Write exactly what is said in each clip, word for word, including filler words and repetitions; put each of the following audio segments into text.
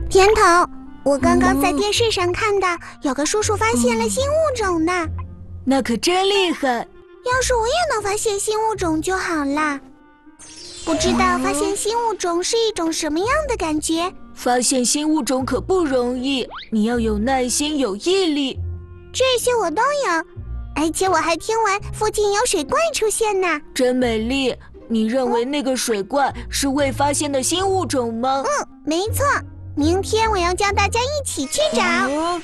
甜筒，我刚刚在电视上看到有个叔叔发现了新物种呢。 那可真厉害！ 要是我也能发现新物种就好了。不知道发现新物种是一种什么样的感觉？ 发现新物种可不容易，你要有耐心，有毅力。 这些我都有，而且我还听闻附近有水怪出现呢。 真美丽！你认为那个水怪是未发现的新物种吗？ 嗯，没错。明天我要叫大家一起去找。 嗯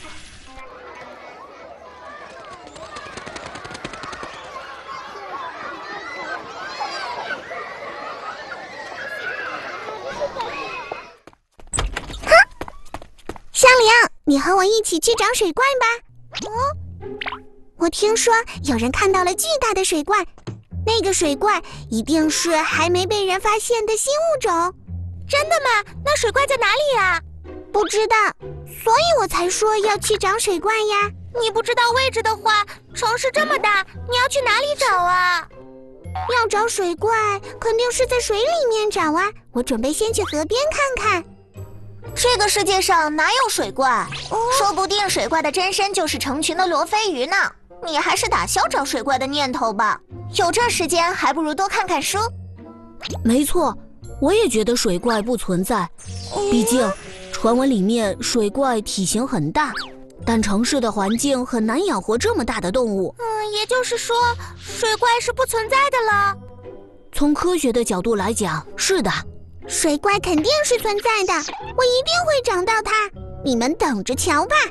香菱，你和我一起去找水怪吧。哦，我听说有人看到了巨大的水怪，那个水怪一定是还没被人发现的新物种。真的吗？那水怪在哪里呀？不知道，所以我才说要去找水怪呀。你不知道位置的话，城市这么大，你要去哪里找啊？要找水怪，肯定是在水里面找啊。我准备先去河边看看。 这个世界上哪有水怪？哦、说不定水怪的真身就是成群的罗非鱼呢。你还是打消找水怪的念头吧。有这时间，还不如多看看书。 没错，我也觉得水怪不存在。毕竟，传闻里面水怪体型很大，但城市的环境很难养活这么大的动物。 嗯，也就是说，水怪是不存在的了。 从科学的角度来讲，是的。 水怪肯定是存在的，我一定会找到它，你们等着瞧吧。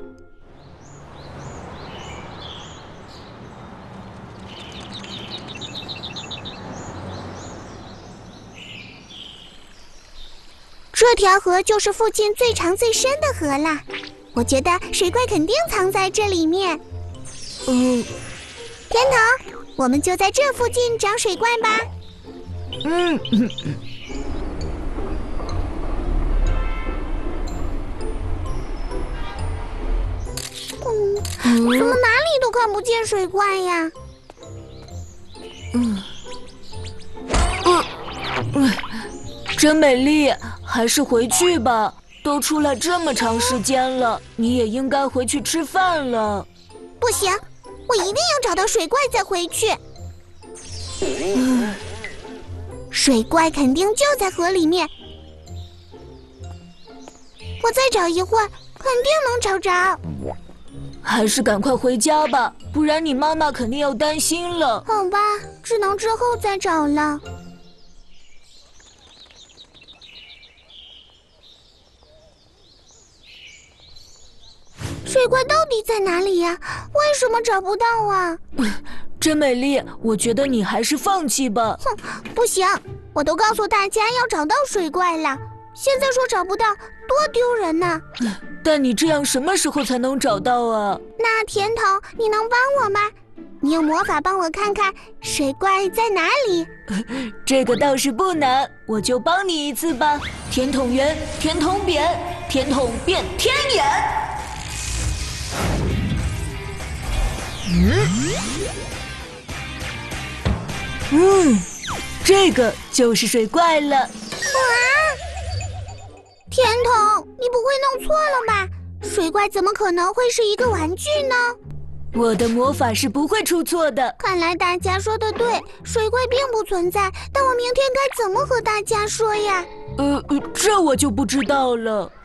这条河就是附近最长最深的河了，我觉得水怪肯定藏在这里面。 嗯， 甜筒，我们就在这附近找水怪吧。 嗯嗯嗯。 嗯，怎么哪里都看不见水怪呀？ 嗯，嗯，嗯，真美丽，还是回去吧。都出来这么长时间了，你也应该回去吃饭了。 不行，我一定要找到水怪再回去。 嗯， 水怪肯定就在河里面，我再找一会儿，肯定能找着。 还是赶快回家吧，不然你妈妈肯定要担心了。 好吧，只能之后再找了。水怪到底在哪里呀？为什么找不到啊？ 真美丽，我觉得你还是放弃吧。 哼，不行，我都告诉大家要找到水怪了，现在说找不到，多丢人呐！ 但你这样什么时候才能找到啊？ 那甜筒，你能帮我吗？你用魔法帮我看看水怪在哪里？ 这个倒是不难，我就帮你一次吧。甜筒圆，甜筒扁，甜筒变天眼。嗯，嗯，这个就是水怪了。 哇！甜筒，你不会弄错了吧？水怪怎么可能会是一个玩具呢？ 我的魔法是不会出错的。 看来大家说的对，水怪并不存在。但我明天该怎么和大家说呀？ 呃，这我就不知道了。